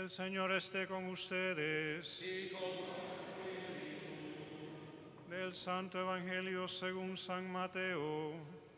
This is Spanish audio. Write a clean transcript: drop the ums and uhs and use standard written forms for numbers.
El Señor esté con ustedes. Y con Del Santo Evangelio según San Mateo.